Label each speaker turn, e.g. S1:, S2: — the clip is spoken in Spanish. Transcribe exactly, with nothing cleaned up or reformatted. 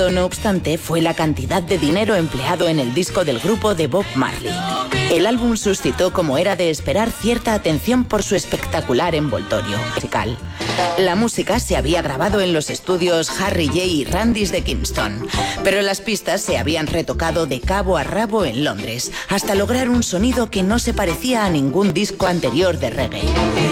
S1: éxito, no obstante, fue la cantidad de dinero empleado en el disco del grupo de Bob Marley. El álbum suscitó, como era de esperar, cierta atención por su espectacular envoltorio musical. La música se había grabado en los estudios Harry J. y Randy's de Kingston, pero las pistas se habían retocado de cabo a rabo en Londres, hasta lograr un sonido que no se parecía a ningún disco anterior de reggae.